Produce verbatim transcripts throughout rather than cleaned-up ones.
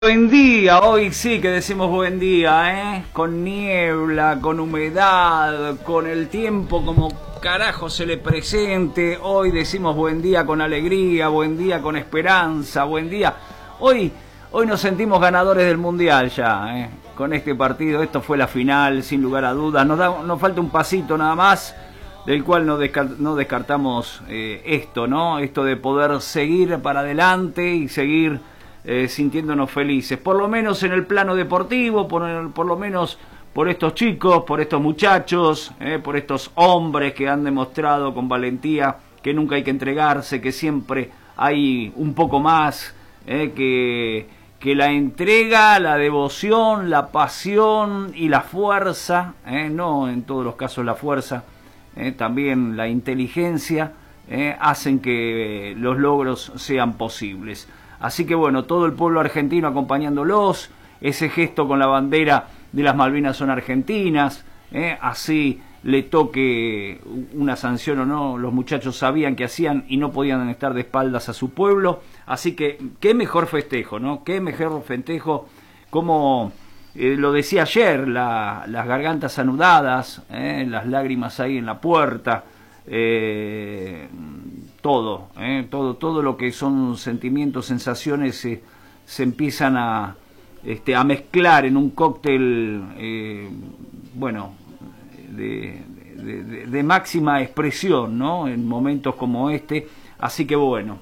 Buen día, hoy sí que decimos buen día, ¿eh? Con niebla, con humedad, con el tiempo como carajo se le presente. Hoy decimos buen día con alegría, buen día con esperanza, buen día. Hoy, hoy nos sentimos ganadores del Mundial ya, ¿eh? Con este partido, esto fue la final, sin lugar a dudas. Nos, da, nos falta un pasito nada más, del cual no, descart, no descartamos eh, esto, ¿no? Esto de poder seguir para adelante y seguir Eh, sintiéndonos felices, por lo menos en el plano deportivo, por, el, por lo menos por estos chicos, por estos muchachos, eh, por estos hombres que han demostrado con valentía que nunca hay que entregarse, que siempre hay un poco más, eh, que, que la entrega, la devoción, la pasión y la fuerza, eh, no en todos los casos la fuerza, eh, también la inteligencia, eh, hacen que los logros sean posibles. Así que bueno, todo el pueblo argentino acompañándolos, ese gesto con la bandera de las Malvinas son argentinas, ¿eh? Así le toque una sanción o no, los muchachos sabían que hacían y no podían estar de espaldas a su pueblo, así que qué mejor festejo, ¿no? Qué mejor festejo, como eh, lo decía ayer, la, las gargantas anudadas, ¿eh? Las lágrimas ahí en la puerta, eh, todo, eh, todo, todo lo que son sentimientos, sensaciones se, se empiezan a, este, a mezclar en un cóctel, eh, bueno, de, de, de, de máxima expresión, ¿no? En momentos como este, así que bueno,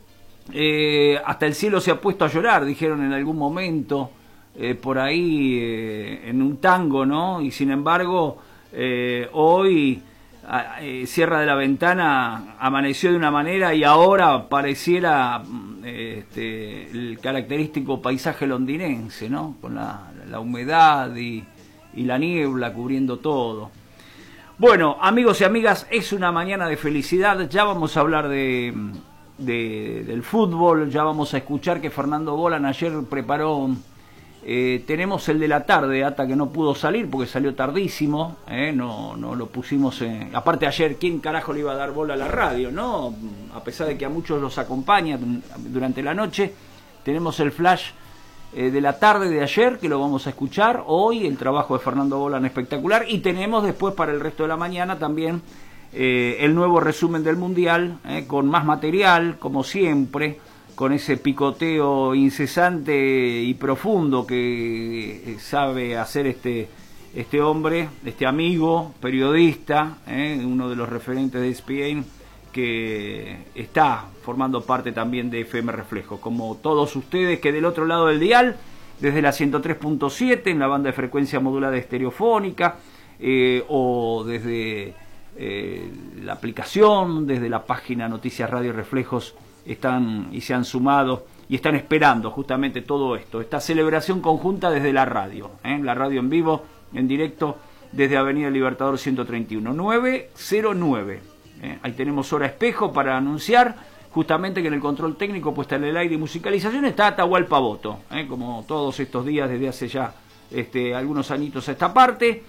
eh, hasta el cielo se ha puesto a llorar, dijeron en algún momento, eh, por ahí eh, en un tango, ¿no? Y sin embargo, eh, hoy Sierra de la Ventana amaneció de una manera y ahora pareciera este, el característico paisaje londinense, ¿no? Con la, la humedad y, y la niebla cubriendo todo. Bueno, amigos y amigas, es una mañana de felicidad. Ya vamos a hablar de, de, del fútbol, ya vamos a escuchar que Fernando Bolan ayer preparó... Eh, tenemos el de la tarde, hasta que no pudo salir porque salió tardísimo, eh, no, no lo pusimos en... aparte ayer, ¿quién carajo le iba a dar bola a la radio, no? A pesar de que a muchos los acompaña durante la noche, tenemos el flash eh, de la tarde de ayer, que lo vamos a escuchar hoy, el trabajo de Fernando Bolan espectacular, y tenemos después para el resto de la mañana también eh, el nuevo resumen del Mundial, eh, con más material, como siempre, con ese picoteo incesante y profundo que sabe hacer este, este hombre, este amigo, periodista, eh, uno de los referentes de E S P N, que está formando parte también de F M Reflejo, como todos ustedes que del otro lado del dial, desde la ciento tres punto siete, en la banda de frecuencia modulada estereofónica, eh, o desde eh, la aplicación, desde la página Noticias Radio Reflejos, están y se han sumado y están esperando justamente todo esto, esta celebración conjunta desde la radio, ¿eh? La radio en vivo, en directo, desde Avenida Libertador ciento treinta y uno, nueve cero nueve. ¿eh? Ahí tenemos hora espejo para anunciar justamente que en el control técnico, puesta en el aire y musicalización, está Atahualpa Boto, ¿eh? Como todos estos días desde hace ya este, algunos añitos a esta parte.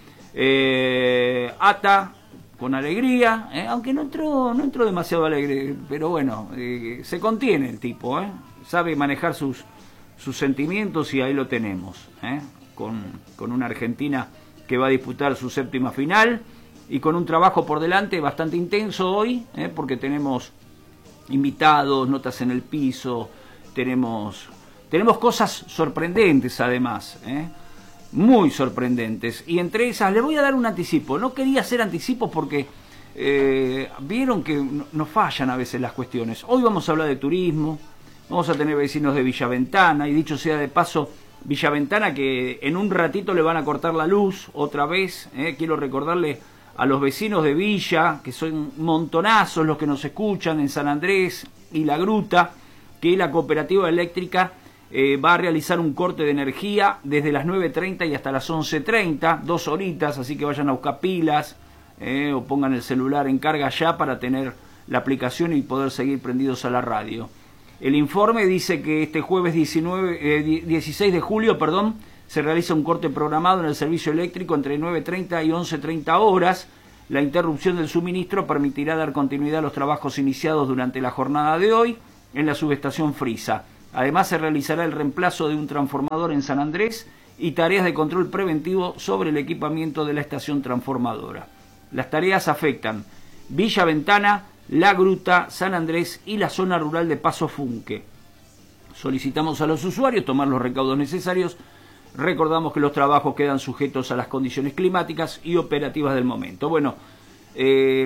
eh, Ata con alegría, ¿eh? Aunque no entró, no entró demasiado alegre, pero bueno, eh, se contiene el tipo, ¿eh? Sabe manejar sus, sus sentimientos y ahí lo tenemos, ¿eh? con, con una Argentina que va a disputar su séptima final y con un trabajo por delante bastante intenso hoy, ¿eh? Porque tenemos invitados, notas en el piso, tenemos, tenemos cosas sorprendentes además, ¿eh? Muy sorprendentes, y entre esas les voy a dar un anticipo. No quería hacer anticipos porque eh, vieron que nos fallan a veces las cuestiones. Hoy vamos a hablar de turismo, vamos a tener vecinos de Villaventana, y dicho sea de paso, Villaventana que en un ratito le van a cortar la luz otra vez, eh. Quiero recordarle a los vecinos de Villa, que son montonazos los que nos escuchan en San Andrés y La Gruta, que la cooperativa eléctrica Eh, va a realizar un corte de energía desde las nueve treinta y hasta las once treinta, dos horitas, así que vayan a buscar pilas, eh, o pongan el celular en carga ya para tener la aplicación y poder seguir prendidos a la radio. El informe dice que este jueves diecinueve, eh, dieciséis de julio, perdón, se realiza un corte programado en el servicio eléctrico entre nueve treinta y once treinta horas. La interrupción del suministro permitirá dar continuidad a los trabajos iniciados durante la jornada de hoy en la subestación Frisa. Además se realizará el reemplazo de un transformador en San Andrés y tareas de control preventivo sobre el equipamiento de la estación transformadora. Las tareas afectan Villa Ventana, La Gruta, San Andrés y la zona rural de Paso Funque. Solicitamos a los usuarios tomar los recaudos necesarios. Recordamos que los trabajos quedan sujetos a las condiciones climáticas y operativas del momento. Bueno, eh,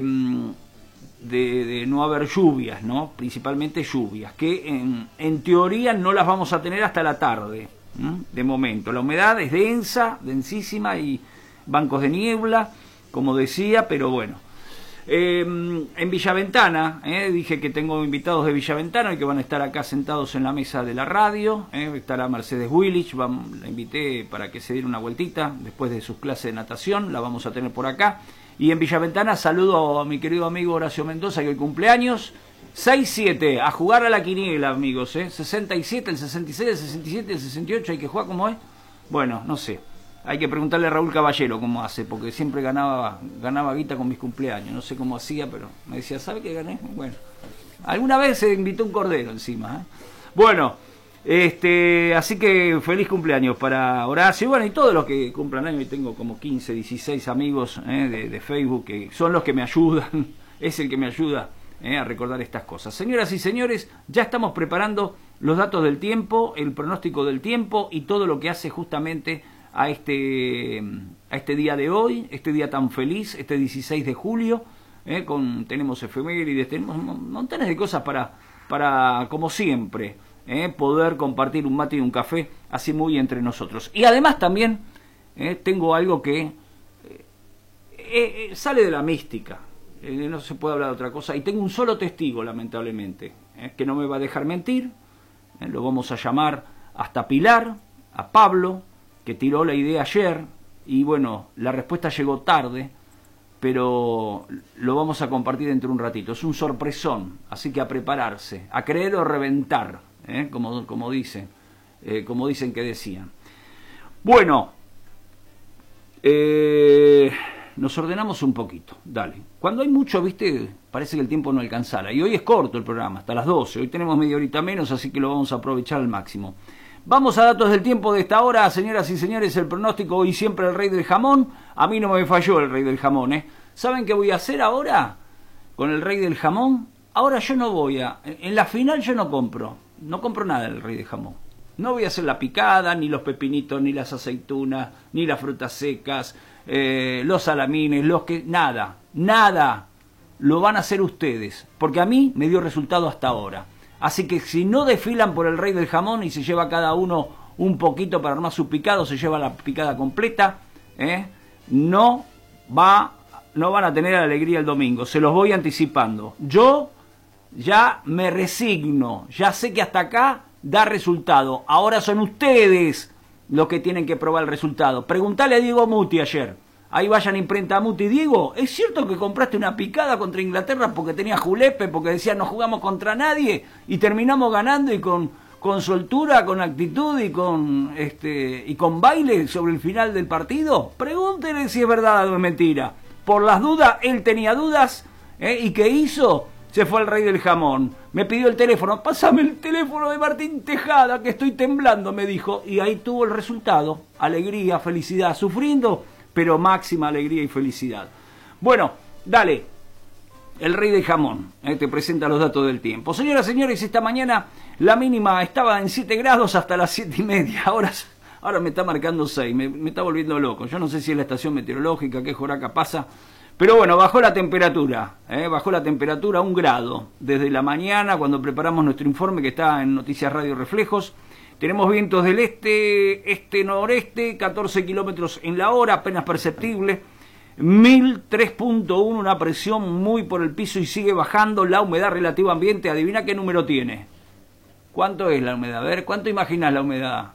de, de no haber lluvias, ¿no? Principalmente lluvias, que en, en teoría no las vamos a tener hasta la tarde, ¿m? De momento. La humedad es densa, densísima y bancos de niebla, como decía, pero bueno. Eh, en Villaventana, eh, dije que tengo invitados de Villaventana y que van a estar acá sentados en la mesa de la radio. Eh, estará Mercedes Willich, vamos, la invité para que se diera una vueltita después de sus clases de natación, la vamos a tener por acá. Y en Villaventana saludo a mi querido amigo Horacio Mendoza, que hoy cumpleaños. seis siete, a jugar a la quiniela, amigos. Eh. sesenta y siete, el sesenta y seis, el sesenta y siete, el sesenta y ocho, hay que jugar como es. Bueno, no sé. Hay que preguntarle a Raúl Caballero cómo hace, porque siempre ganaba ganaba guita con mis cumpleaños. No sé cómo hacía, pero me decía, ¿sabe qué gané? Bueno, alguna vez se invitó un cordero encima. ¿eh? Bueno, este, así que feliz cumpleaños para Horacio. Bueno, y todos los que cumplan años, y tengo como quince, dieciséis amigos ¿eh? de, de Facebook, que son los que me ayudan, es el que me ayuda ¿eh? a recordar estas cosas. Señoras y señores, ya estamos preparando los datos del tiempo, el pronóstico del tiempo y todo lo que hace justamente a este, a este día de hoy, este día tan feliz, este dieciséis de julio, eh, con, tenemos efemérides, tenemos montones de cosas para, para como siempre, eh, poder compartir un mate y un café, así muy entre nosotros. Y además también eh, tengo algo que eh, eh, sale de la mística, eh, no se puede hablar de otra cosa, y tengo un solo testigo, lamentablemente, eh, que no me va a dejar mentir, eh, lo vamos a llamar hasta Pilar, a Pablo, que tiró la idea ayer, y bueno, la respuesta llegó tarde, pero lo vamos a compartir dentro de un ratito. Es un sorpresón, así que a prepararse, a creer o reventar, ¿eh? como, como, dicen, eh, como dicen que decían. Bueno, eh, nos ordenamos un poquito, dale. Cuando hay mucho, viste, parece que el tiempo no alcanzará, y hoy es corto el programa, hasta las doce, hoy tenemos media horita menos, así que lo vamos a aprovechar al máximo. Vamos a datos del tiempo de esta hora, señoras y señores, el pronóstico hoy siempre el rey del jamón. A mí no me falló el rey del jamón, ¿eh? ¿Saben qué voy a hacer ahora con el rey del jamón? Ahora yo no voy a... En la final yo no compro, no compro nada del rey del jamón. No voy a hacer la picada, ni los pepinitos, ni las aceitunas, ni las frutas secas, eh, los salamines, los que... Nada, nada lo van a hacer ustedes, porque a mí me dio resultado hasta ahora. Así que si no desfilan por el rey del jamón y se lleva cada uno un poquito para armar su picado, se lleva la picada completa, ¿eh? no, va, no van a tener alegría el domingo, se los voy anticipando. Yo ya me resigno, ya sé que hasta acá da resultado. Ahora son ustedes los que tienen que probar el resultado. Preguntale a Diego Muti ayer. Ahí vayan a imprenta a Muti. Diego, ¿es cierto que compraste una picada contra Inglaterra porque tenía julepe, porque decía no jugamos contra nadie y terminamos ganando y con, con soltura, con actitud y con este y con baile sobre el final del partido? Pregúntenle si es verdad o es mentira. Por las dudas, él tenía dudas, ¿eh? ¿Y qué hizo? Se fue al rey del jamón. Me pidió el teléfono. Pásame el teléfono de Martín Tejada, que estoy temblando, me dijo. Y ahí tuvo el resultado. Alegría, felicidad, sufriendo, pero máxima alegría y felicidad. Bueno, dale, el rey del jamón, eh, te presenta los datos del tiempo. Señoras y señores, esta mañana la mínima estaba en siete grados hasta las siete y media, ahora, ahora me está marcando seis, me, me está volviendo loco. Yo no sé si es la estación meteorológica, qué joraca pasa, pero bueno, bajó la temperatura, eh, bajó la temperatura a un grado, desde la mañana cuando preparamos nuestro informe que está en Noticias Radio Reflejos. Tenemos vientos del este, este-noreste, catorce kilómetros en la hora, apenas perceptible. mil tres punto uno, una presión muy por el piso y sigue bajando. La humedad relativa ambiente, adivina qué número tiene. ¿Cuánto es la humedad? A ver, ¿cuánto imaginas la humedad?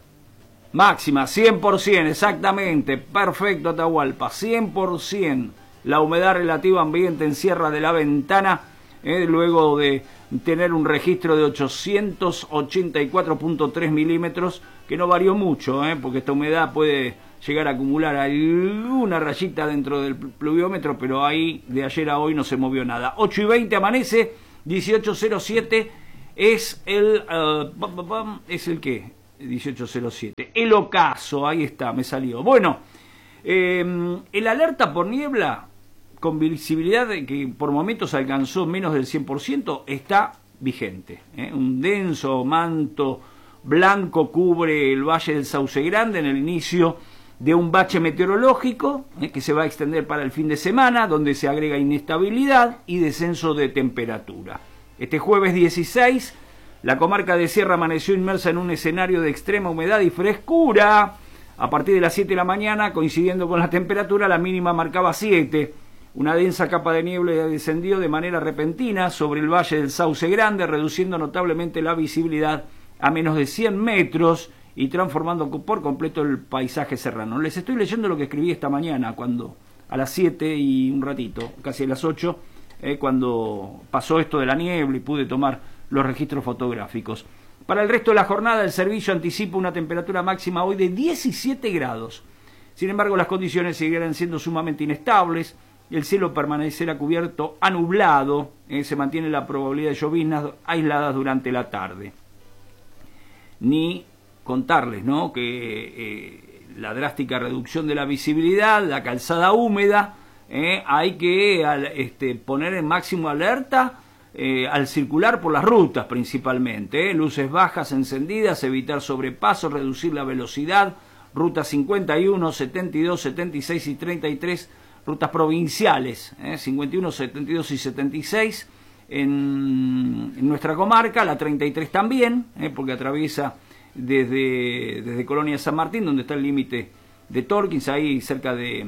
Máxima, cien por ciento, exactamente. Perfecto, Atahualpa, cien por ciento. La humedad relativa ambiente en Sierra de la Ventana, eh, luego de tener un registro de ochocientos ochenta y cuatro punto tres milímetros, que no varió mucho, ¿eh? porque esta humedad puede llegar a acumular alguna rayita dentro del pluviómetro, pero ahí de ayer a hoy no se movió nada. ocho y veinte amanece, dieciocho cero siete es el... Uh, ¿Es el qué? dieciocho cero siete. El ocaso, ahí está, me salió. Bueno, eh, el alerta por niebla, con visibilidad de que por momentos alcanzó menos del cien por ciento, está vigente. ¿eh? Un denso manto blanco cubre el Valle del Sauce Grande en el inicio de un bache meteorológico ¿eh? que se va a extender para el fin de semana, donde se agrega inestabilidad y descenso de temperatura. Este jueves dieciséis, la comarca de Sierra amaneció inmersa en un escenario de extrema humedad y frescura. A partir de las siete de la mañana, coincidiendo con la temperatura, la mínima marcaba siete. Una densa capa de niebla descendió de manera repentina sobre el Valle del Sauce Grande, reduciendo notablemente la visibilidad a menos de cien metros y transformando por completo el paisaje serrano. Les estoy leyendo lo que escribí esta mañana, cuando a las siete y un ratito, casi a las ocho, eh, cuando pasó esto de la niebla y pude tomar los registros fotográficos. Para el resto de la jornada, el servicio anticipa una temperatura máxima hoy de diecisiete grados. Sin embargo, las condiciones seguirán siendo sumamente inestables. El cielo permanecerá cubierto a nublado. Eh, se mantiene la probabilidad de lloviznas aisladas durante la tarde. Ni contarles, ¿no?, que eh, la drástica reducción de la visibilidad, la calzada húmeda, eh, hay que al, este, poner en máximo alerta eh, al circular por las rutas principalmente. Eh, luces bajas encendidas, evitar sobrepasos, reducir la velocidad. Rutas cincuenta y uno, setenta y dos, setenta y seis y treinta y tres, rutas provinciales, eh, cincuenta y uno, setenta y dos y setenta y seis en, en nuestra comarca, la treinta y tres también, eh, porque atraviesa desde, desde Colonia San Martín, donde está el límite de Torkins, ahí cerca de,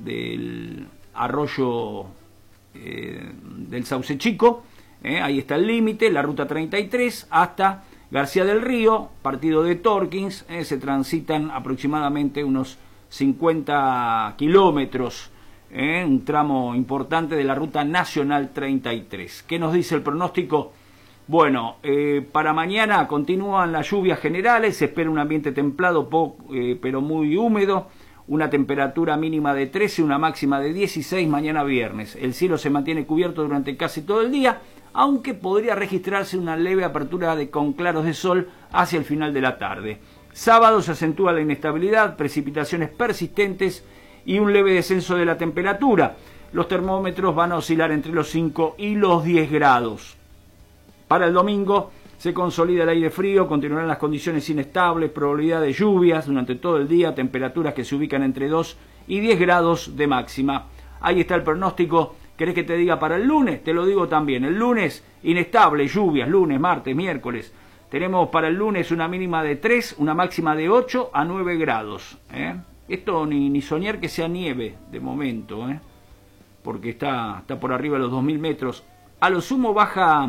del arroyo eh, del Sauce Chico, eh, ahí está el límite, la ruta treinta y tres hasta García del Río, partido de Torkins, eh, se transitan aproximadamente unos cincuenta kilómetros, eh, un tramo importante de la ruta nacional treinta y tres. ¿Qué nos dice el pronóstico? Bueno, eh, para mañana continúan las lluvias generales, se espera un ambiente templado, poco, eh, pero muy húmedo, una temperatura mínima de trece, una máxima de dieciséis mañana viernes. El cielo se mantiene cubierto durante casi todo el día, aunque podría registrarse una leve apertura de, con claros de sol hacia el final de la tarde. Sábado se acentúa la inestabilidad, precipitaciones persistentes y un leve descenso de la temperatura. Los termómetros van a oscilar entre los cinco y los diez grados. Para el domingo se consolida el aire frío, continuarán las condiciones inestables, probabilidad de lluvias durante todo el día, temperaturas que se ubican entre dos y diez grados de máxima. Ahí está el pronóstico. ¿Querés que te diga para el lunes? Te lo digo también. El lunes, inestable, lluvias, lunes, martes, miércoles. Tenemos para el lunes una mínima de tres, una máxima de ocho a nueve grados. ¿eh? Esto ni, ni soñar que sea nieve de momento, ¿eh? porque está, está por arriba de los dos mil metros. A lo sumo baja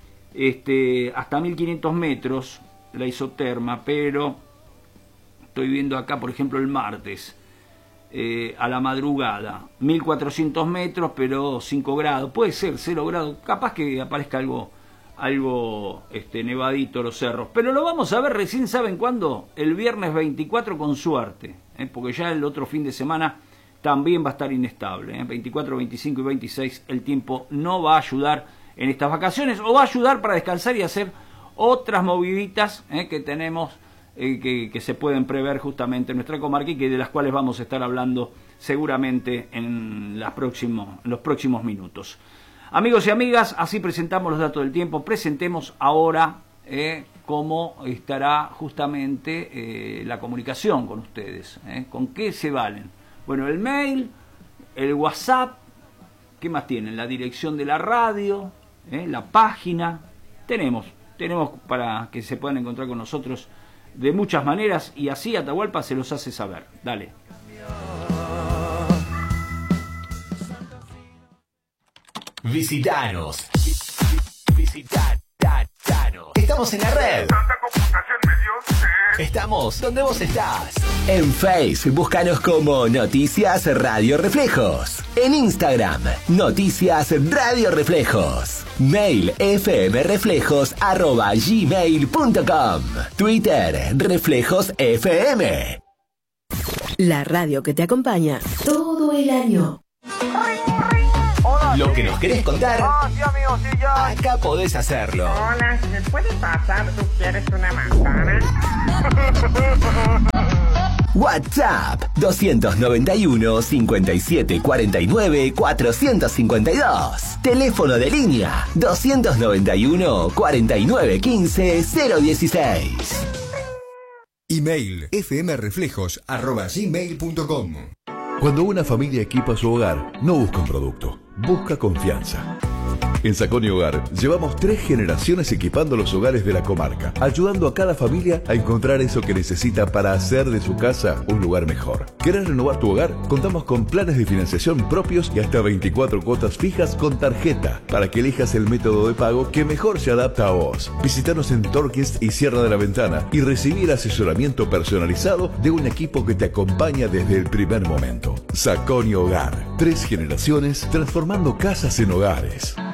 este, hasta mil quinientos metros la isoterma, pero estoy viendo acá, por ejemplo, el martes. Eh, a la madrugada, mil cuatrocientos metros, pero cinco grados, puede ser cero grados, capaz que aparezca algo, algo este, nevadito los cerros, pero lo vamos a ver recién, ¿saben cuándo? El viernes veinticuatro con suerte, ¿eh? porque ya el otro fin de semana también va a estar inestable, ¿eh? veinticuatro, veinticinco y veintiséis, el tiempo no va a ayudar en estas vacaciones, o va a ayudar para descansar y hacer otras moviditas ¿eh? que tenemos Eh, que, que se pueden prever justamente en nuestra comarca y que de las cuales vamos a estar hablando seguramente en, las próximos, en los próximos minutos. Amigos y amigas, así presentamos los datos del tiempo. Presentemos ahora eh, cómo estará justamente eh, la comunicación con ustedes, eh, con qué se valen. Bueno, el mail, el WhatsApp, ¿qué más tienen? La dirección de la radio, eh, la página. Tenemos, tenemos para que se puedan encontrar con nosotros de muchas maneras, y así Atahualpa se los hace saber. Dale. Visitanos. Visitanos. Estamos en la red. Estamos donde vos estás. En Face, búscanos como Noticias Radio Reflejos. En Instagram, Noticias Radio Reflejos. Mail fmreflejos arroba gmail punto com. Twitter, Reflejos F M. La radio que te acompaña todo el año. Hola, Lo que nos querés contar, Ah, sí, amigo, sí, ya. acá podés hacerlo. Hola, ¿me puede pasar? ¿Tú quieres una manzana? WhatsApp dos nueve uno, cinco siete cuatro nueve, cuatro cinco dos. Teléfono de línea dos nueve uno, cuatro nueve uno cinco, cero uno seis. Email fmreflejos arroba gmail punto com. Cuando una familia equipa su hogar, no busca un producto, busca confianza. En Saconi Hogar llevamos tres generaciones equipando los hogares de la comarca, ayudando a cada familia a encontrar eso que necesita para hacer de su casa un lugar mejor. ¿Querés renovar tu hogar? Contamos con planes de financiación propios y hasta veinticuatro cuotas fijas con tarjeta para que elijas el método de pago que mejor se adapta a vos. Visítanos en Torquist y Sierra de la Ventana y recibí el asesoramiento personalizado de un equipo que te acompaña desde el primer momento. Saconi Hogar, tres generaciones transformando casas en hogares.